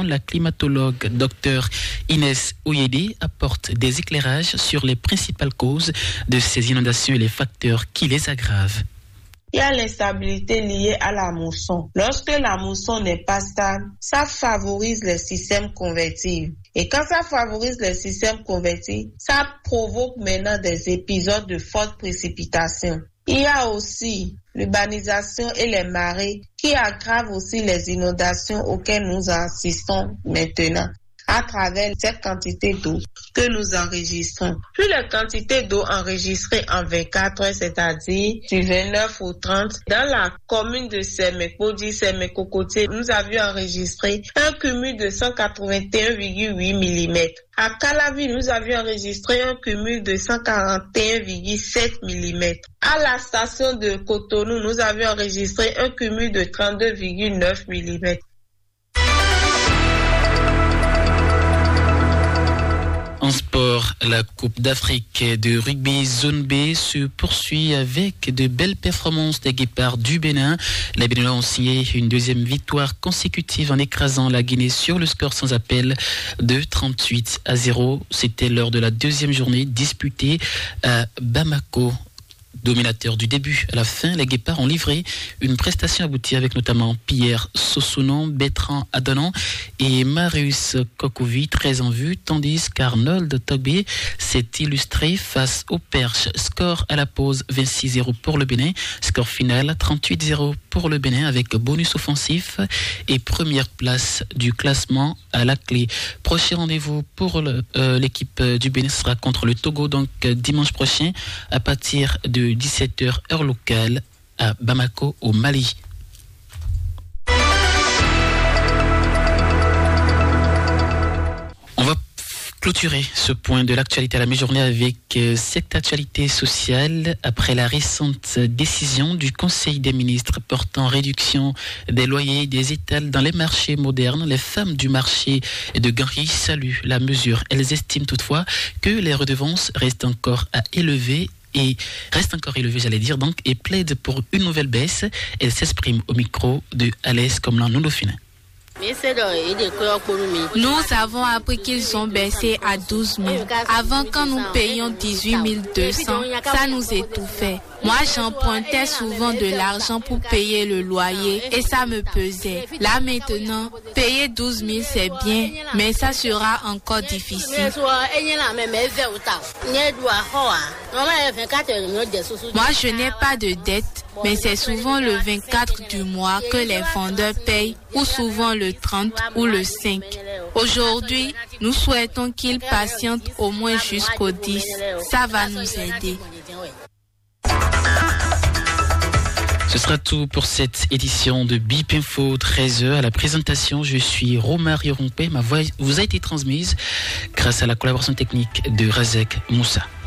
inondation, la climatologue Dr Inès Oyede apporte des éclairages sur les principales causes de ces inondations et les facteurs qui les aggravent. Il y a l'instabilité liée à la mousson. Lorsque la mousson n'est pas stable, ça favorise les systèmes convectifs. Et quand ça favorise les systèmes convectifs, ça provoque maintenant des épisodes de fortes précipitations. Il y a aussi l'urbanisation et les marées qui aggravent aussi les inondations auxquelles nous assistons maintenant à travers cette quantité d'eau que nous enregistrons. Plus la quantité d'eau enregistrée en 24 heures, c'est-à-dire du 29 au 30, dans la commune de Séméco-Séméco-Côtier, nous avions enregistré un cumul de 181,8 mm. À Calavi, nous avions enregistré un cumul de 141,7 mm. À la station de Cotonou, nous avions enregistré un cumul de 32,9 mm. En sport, la Coupe d'Afrique de rugby zone B se poursuit avec de belles performances des Guépards du Bénin. Les Béninois ont signé une deuxième victoire consécutive en écrasant la Guinée sur le score sans appel de 38-0. C'était lors de la deuxième journée disputée à Bamako. Dominateur du début à la fin, les Guépards ont livré une prestation aboutie avec notamment Pierre Sossounon, Bertrand Adanan et Marius Kokovi, très en vue, tandis qu'Arnold Togbé s'est illustré face aux Perches. Score à la pause 26-0 pour le Bénin, score final 38-0 pour le Bénin avec bonus offensif et première place du classement à la clé. Prochain rendez-vous pour l'équipe du Bénin sera contre le Togo, donc dimanche prochain à partir de 17h heure locale à Bamako au Mali. On va clôturer ce point de l'actualité à la mi-journée avec cette actualité sociale après la récente décision du Conseil des ministres portant réduction des loyers des étals dans les marchés modernes. Les femmes du marché de Ganry saluent la mesure. Elles estiment toutefois que les redevances restent encore élevées, et plaident pour une nouvelle baisse. Elle s'exprime au micro de Alès Komlan Nounofina. Nous avons appris qu'ils ont baissé à 12 000. Avant, quand nous payions 18 200, ça nous étouffait. Moi, j'empruntais souvent de l'argent pour payer le loyer et ça me pesait. Là, maintenant, payer 12 000, c'est bien, mais ça sera encore difficile. Moi, je n'ai pas de dette, mais c'est souvent le 24 du mois que les vendeurs payent, ou souvent le 30 ou le 5. Aujourd'hui, nous souhaitons qu'ils patientent au moins jusqu'au 10. Ça va nous aider. Ce sera tout pour cette édition de BIP Info 13h. À la présentation, je suis Romario Rompé. Ma voix vous a été transmise grâce à la collaboration technique de Razek Moussa.